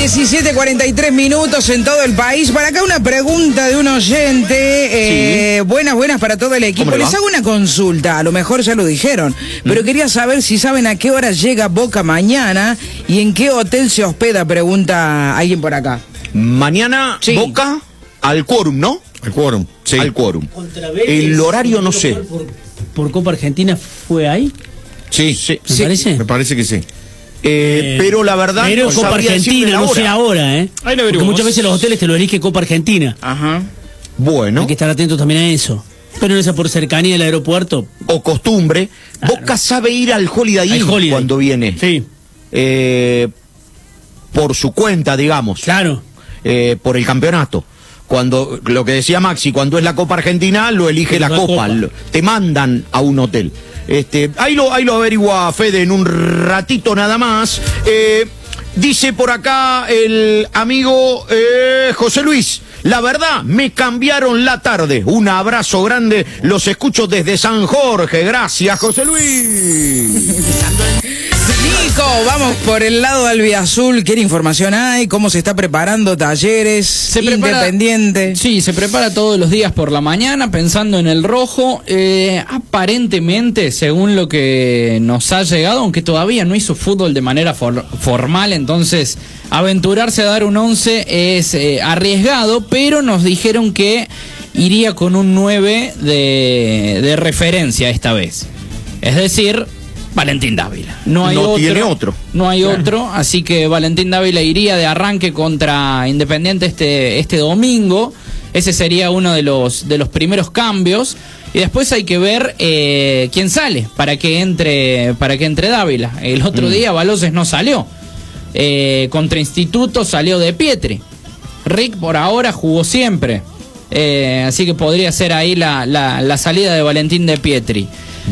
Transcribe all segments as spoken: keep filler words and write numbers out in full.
diecisiete cuarenta y tres minutos en todo el país. Para acá una pregunta de un oyente. Eh, sí. Buenas, buenas para todo el equipo. Les hago una consulta, a lo mejor ya lo dijeron, pero ¿Mm? quería saber si saben a qué hora llega Boca mañana y en qué hotel se hospeda, pregunta alguien por acá. Mañana, sí. Boca al quórum, ¿no? Al quórum, sí. Al quórum. El horario no sé. Por, por Copa Argentina fue ahí. Sí, sí. ¿Me sí. parece? Me parece que sí. Eh, eh, pero la verdad pero no Copa Argentina, no sé ahora, ¿eh? Ahí lo Porque muchas veces los hoteles te lo elige Copa Argentina. Ajá. Bueno. Hay que estar atentos también a eso. Pero no es por cercanía del aeropuerto. O costumbre. Claro. Boca sabe ir al Holiday Inn Holiday. cuando viene. Sí. Eh, por su cuenta, digamos. Claro. Eh, por el campeonato. Cuando, lo que decía Maxi, cuando es la Copa Argentina, lo elige la, la Copa. Copa. Lo, te mandan a un hotel. Este, ahí lo, ahí lo averigua Fede en un ratito nada más. Eh, dice por acá el amigo eh, José Luis. La verdad, me cambiaron la tarde. Un abrazo grande. Los escucho desde San Jorge. Gracias, José Luis. Nico, vamos por el lado albiazul. ¿Qué información hay? ¿Cómo se está preparando Talleres? Se Independiente. Prepara, sí, se prepara todos los días por la mañana pensando en el rojo. Eh, aparentemente, según lo que nos ha llegado, aunque todavía no hizo fútbol de manera for, formal, entonces aventurarse a dar un once es eh, arriesgado, pero nos dijeron que iría con un nueve de, de referencia esta vez. Es decir, Valentín Dávila. No hay no otro. tiene otro. No hay claro. otro, así que Valentín Dávila iría de arranque contra Independiente este, este domingo. Ese sería uno de los, de los primeros cambios. Y después hay que ver eh, quién sale para que entre, para que entre Dávila. El otro mm. día Baloses no salió. Eh, contra Instituto salió de Pietri. Rick por ahora jugó siempre. Eh, así que podría ser ahí la, la, la salida de Valentín de Pietri.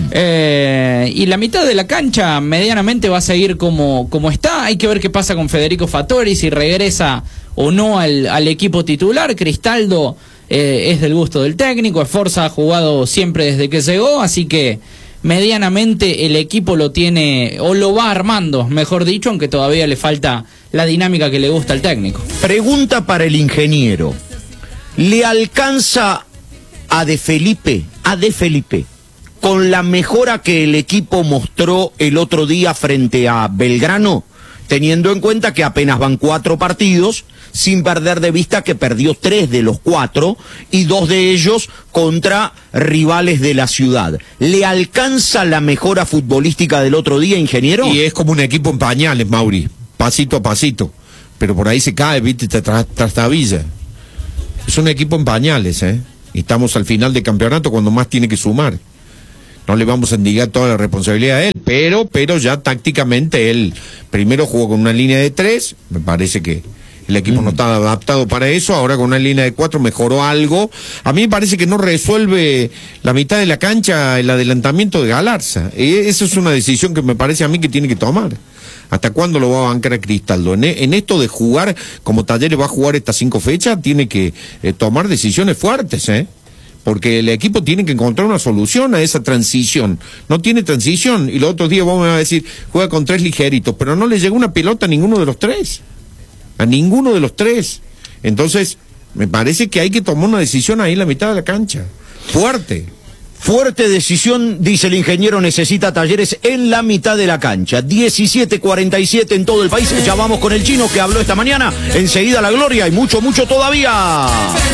Eh, y la mitad de la cancha medianamente va a seguir como, como está. Hay que ver qué pasa con Federico Fattori, si regresa o no al, al equipo titular. Cristaldo eh, es del gusto del técnico. Esforza ha jugado siempre desde que llegó, así que medianamente el equipo lo tiene, o lo va armando, mejor dicho, aunque todavía le falta la dinámica que le gusta al técnico. Pregunta para el ingeniero. ¿Le alcanza a De Felipe, a De Felipe, con la mejora que el equipo mostró el otro día frente a Belgrano, teniendo en cuenta que apenas van cuatro partidos, sin perder de vista que perdió tres de los cuatro y dos de ellos contra rivales de la ciudad? ¿Le alcanza la mejora futbolística del otro día, ingeniero? Y es como un equipo en pañales, Mauri, pasito a pasito, pero por ahí se cae, viste, te trastabilla. Es un equipo en pañales, ¿eh? Y estamos al final del campeonato cuando más tiene que sumar. No le vamos a indicar toda la responsabilidad a él, pero, pero ya tácticamente él primero jugó con una línea de tres, me parece que el equipo mm. no estaba adaptado para eso, ahora con una línea de cuatro mejoró algo. A mí me parece que no resuelve la mitad de la cancha el adelantamiento de Galarza. E- esa es una decisión que me parece a mí que tiene que tomar. ¿Hasta cuándo lo va a bancar a Cristaldo? En, en esto de jugar, como Talleres va a jugar estas cinco fechas, tiene que eh, tomar decisiones fuertes, ¿eh? Porque el equipo tiene que encontrar una solución a esa transición. No tiene transición, y los otros días vamos a decir, juega con tres ligeritos, pero no le llegó una pelota a ninguno de los tres. A ninguno de los tres. Entonces, me parece que hay que tomar una decisión ahí en la mitad de la cancha. Fuerte. Fuerte decisión, dice el ingeniero, necesita Talleres en la mitad de la cancha. diecisiete cuarenta y siete en todo el país. Ya vamos con el chino que habló esta mañana. Enseguida la gloria y mucho, mucho todavía.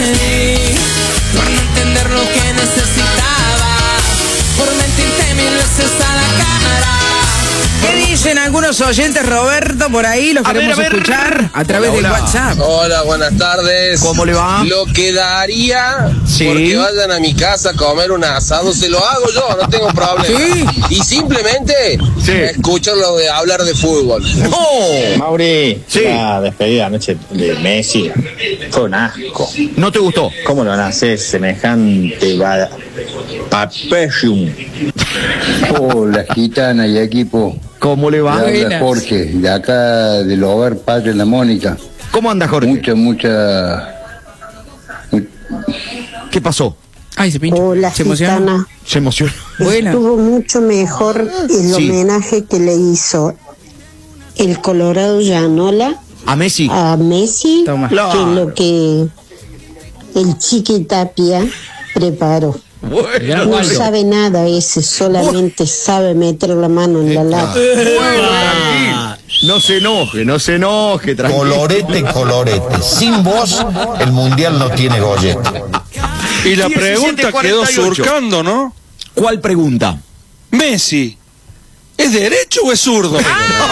Por no entender lo que necesitaba, por mentirte mil veces a la cara. ¿Qué dicen algunos oyentes, Roberto, por ahí? Los A queremos ver, a ver. escuchar a través Hola, del hola. WhatsApp. Hola, buenas tardes. ¿Cómo le va? Lo que daría Sí. porque vayan a mi casa a comer un asado, se lo hago yo, no tengo problema. Sí. Y simplemente Sí. escucharlo de hablar de fútbol. ¡Oh! Mauri, Sí. la despedida anoche de Messi fue un asco. ¿No te gustó? ¿Cómo lo van a hacer semejante va- papellum? Hola, gitana y equipo. ¿Cómo le va? Le habla Jorge, de acá del Hogar Padre La Mónica. ¿Cómo anda, Jorge? Mucha, mucha... ¿Qué pasó? Ay, se pinchó. Hola, Se emocionó. gitana. Se emocionó. Buena. Estuvo mucho mejor el Sí. homenaje que le hizo el Colorado Llanola ¿A Messi? A Messi, Toma. que lo que el Chiqui Tapia preparó. Bueno, No sabe nada ese, solamente sabe meter la mano en la lata. Bueno, no se enoje, no se enoje. Tranquilo. Colorete, colorete. Sin vos, el mundial no tiene gollete. Y la pregunta quedó surcando, ¿no? ¿Cuál pregunta? Messi, ¿es derecho o es zurdo?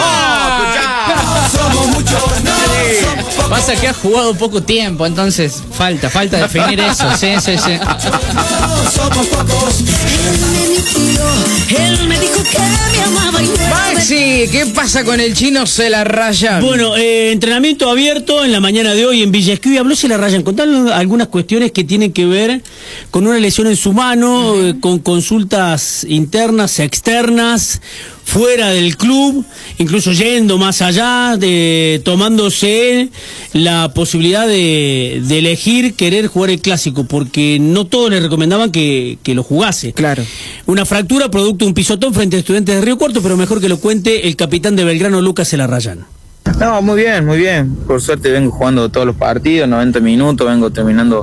Pasa que ha jugado poco tiempo, entonces falta, falta definir eso. Sí, sí, sí. Él me dijo que me amaba y me Maxi, ¿qué pasa con el chino Se La Rayan? Bueno, eh, entrenamiento abierto en la mañana de hoy en Villa Esquiu. Habló Se La Rayan. Contaron algunas cuestiones que tienen que ver con una lesión en su mano, uh-huh. eh, con consultas internas, externas, fuera del club, incluso yendo más allá, de tomándose la posibilidad de, de elegir querer jugar el clásico, porque no todos le recomendaban que, que lo jugase. Claro. Una fractura producto de un pisotón frente a Estudiantes de Río Cuarto, pero mejor que lo cuente el capitán de Belgrano, Lucas Se La Rayan. No, muy bien, muy bien. Por suerte vengo jugando todos los partidos, noventa minutos, vengo terminando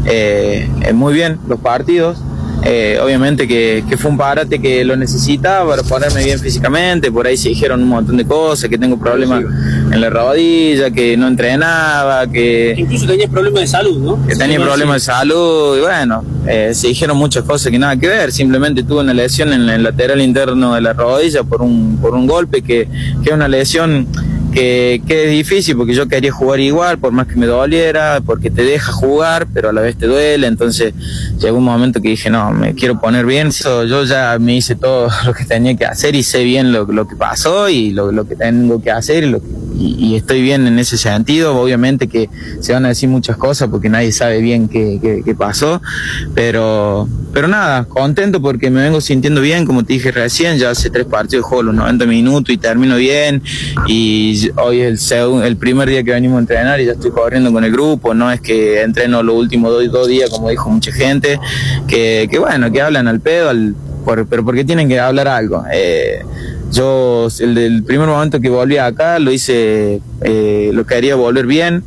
eh, muy bien los partidos. Eh, obviamente que, que fue un parate que lo necesitaba para ponerme bien físicamente. Por ahí se dijeron un montón de cosas, que tengo problemas en la rodilla, que no entrenaba, que... Incluso tenías problemas de salud, ¿no? Que tenía problemas de salud, y bueno, eh, se dijeron muchas cosas que nada que ver. Simplemente tuve una lesión en el lateral interno de la rodilla por un, por un golpe, que, que es una lesión... Que, que es difícil porque yo quería jugar igual, por más que me doliera, porque te deja jugar, pero a la vez te duele. Entonces llegó un momento que dije, no, me quiero poner bien. So, yo ya me hice todo lo que tenía que hacer y sé bien lo, lo que pasó y lo, lo que tengo que hacer y, lo, y, y estoy bien en ese sentido. Obviamente que se van a decir muchas cosas porque nadie sabe bien qué, qué, qué pasó, pero, pero nada, contento porque me vengo sintiendo bien, como te dije recién. Ya hace tres partidos juego los noventa minutos y termino bien, y hoy es el, segundo, el primer día que venimos a entrenar y ya estoy corriendo con el grupo. No es que entreno los últimos dos, dos días, como dijo mucha gente, que, que bueno, que hablan al pedo, al, por, pero porque tienen que hablar algo. Eh, yo, el del primer momento que volví acá, lo hice, eh, lo quería volver bien,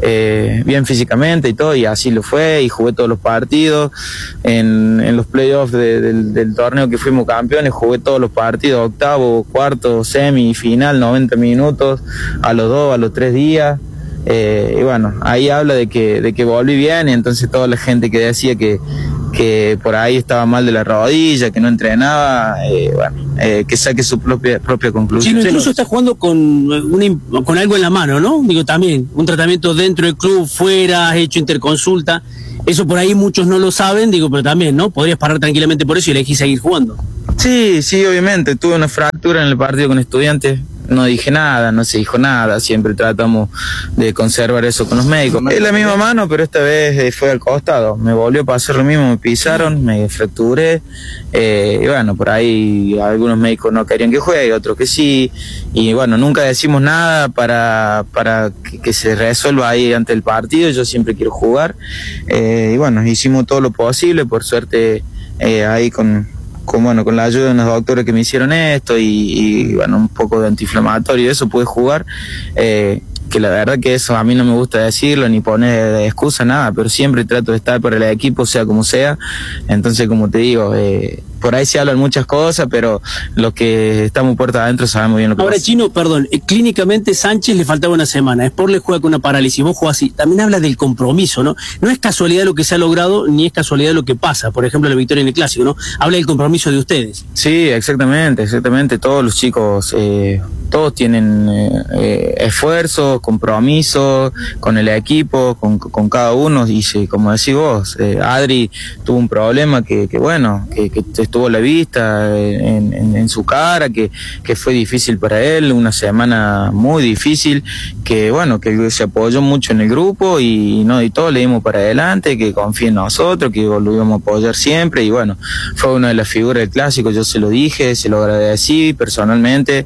eh, bien físicamente y todo, y así lo fue, y jugué todos los partidos. En, en los playoffs de, del, del torneo que fuimos campeones, jugué todos los partidos, octavo, cuarto, semi, final, noventa minutos, a los dos, a los tres días. Eh, y bueno, ahí habla de que, de que volví bien, y entonces toda la gente que decía que, que por ahí estaba mal de la rodilla, que no entrenaba, eh, bueno, eh, que saque su propia propia conclusión. Sí, incluso está jugando con, una, con algo en la mano, ¿no? Digo, también, un tratamiento dentro del club, fuera, has hecho interconsulta. Eso por ahí muchos no lo saben, digo, pero también, ¿no? Podrías parar tranquilamente por eso y elegir seguir jugando. Sí, sí, obviamente. Tuve una fractura en el partido con Estudiantes. No dije nada, no se dijo nada, siempre tratamos de conservar eso con los médicos. Es la misma mano, pero esta vez fue al costado. Me volvió a pasar lo mismo, me pisaron, me fracturé. Eh, y bueno, por ahí algunos médicos no querían que juegue, otros que sí. Y bueno, nunca decimos nada para, para que, que se resuelva ahí ante el partido. Yo siempre quiero jugar. Eh, y bueno, hicimos todo lo posible, por suerte eh, ahí con... Con, bueno, con la ayuda de unos doctores que me hicieron esto y, y bueno, un poco de antiinflamatorio, eso pude jugar, eh, que la verdad que eso a mí no me gusta decirlo ni poner de excusa, nada, pero siempre trato de estar por el equipo, sea como sea. Entonces, como te digo, eh, por ahí se hablan muchas cosas, pero los que estamos puerta adentro sabemos bien lo que Ahora, pasa. Chino, perdón, eh, clínicamente Sánchez le faltaba una semana, Sport le juega con una parálisis, vos jugás así, también habla del compromiso, ¿no? No es casualidad lo que se ha logrado, ni es casualidad lo que pasa, por ejemplo, la victoria en el Clásico, ¿no? Habla del compromiso de ustedes. Sí, exactamente, exactamente, todos los chicos, eh, todos tienen eh, eh, esfuerzo, compromiso con el equipo, con, con cada uno, y sí, como decís vos, eh, Adri tuvo un problema que, que bueno, que, que estuvo a la vista en, en, en su cara, que, que fue difícil para él, una semana muy difícil, que bueno, que se apoyó mucho en el grupo y, no, y todos le dimos para adelante, que confíe en nosotros, que lo íbamos a apoyar siempre, y bueno, fue una de las figuras del Clásico, yo se lo dije, se lo agradecí personalmente,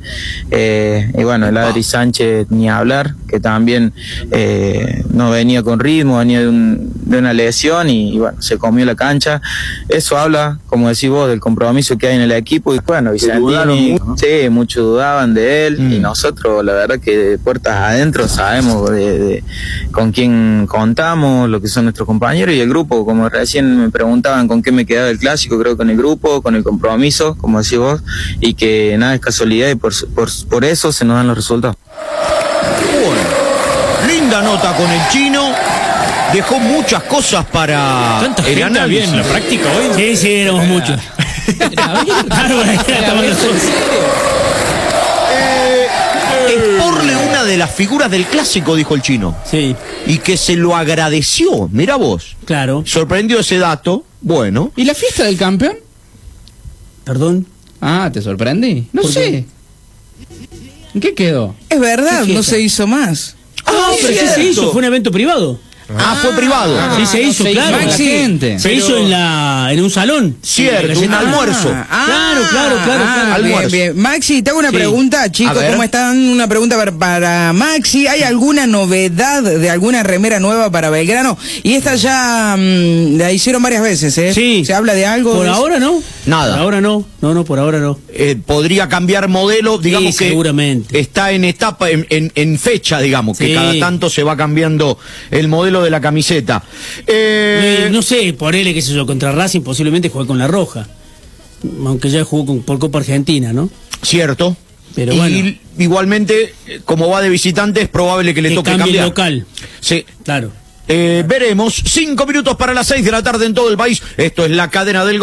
eh, y bueno, el Adri Sánchez ni hablar, que también eh, no venía con ritmo, venía de un de una lesión y, y bueno, se comió la cancha. Eso habla, como decís vos, del compromiso que hay en el equipo. Y bueno, Vicentini, sí, muchos dudaban de él, mm. y nosotros, la verdad que de puertas adentro sabemos de, de con quién contamos, lo que son nuestros compañeros y el grupo. Como recién me preguntaban con qué me quedaba el clásico, creo que con el grupo, con el compromiso, como decís vos, y que nada es casualidad y por, por, por eso se nos dan los resultados. Bueno, linda nota con el chino. Dejó muchas cosas para ¿Tanta el gente análisis. bien, la práctica hoy? Sí, sí, éramos muchos. eh, exporle una de las figuras del clásico, dijo el chino. Sí. Y que se lo agradeció. Mira vos. Claro. Sorprendió ese dato. Bueno. ¿Y la fiesta del campeón? Perdón. Ah, ¿te sorprendí? No sé. Qué? ¿En qué quedó? Es verdad, no se hizo más. Ah, pero sí se hizo, fue un evento privado. Ah, fue privado. Ah, sí, se hizo, se claro. hizo Se pero... hizo en la en un salón. Cierto, un almuerzo. Ah, claro, claro, claro. Ah, claro. bien, bien. Maxi, te hago una Sí. pregunta, chicos, ¿cómo están? Una pregunta para, para Maxi. ¿Hay alguna novedad de alguna remera nueva para Belgrano? Y esta ya mmm, la hicieron varias veces, ¿eh? Sí. ¿Se habla de algo? Por ¿Es? ahora no. Nada. Por ahora no. No, no, por ahora no. Eh, podría cambiar modelo, digamos, Sí, que seguramente. está en etapa, en, en, en fecha, digamos, que Sí. cada tanto se va cambiando el modelo de la camiseta. Eh, Eh, no sé, ponele, qué sé yo, contra Racing posiblemente juegue con la roja. Aunque ya jugó con, por Copa Argentina, ¿no? Cierto. Pero y bueno. igualmente, eh, como va de visitante, es probable que le Que toque cambie cambiar. el local. Sí. Claro. Eh, veremos. Cinco minutos para las seis de la tarde en todo el país. Esto es la cadena del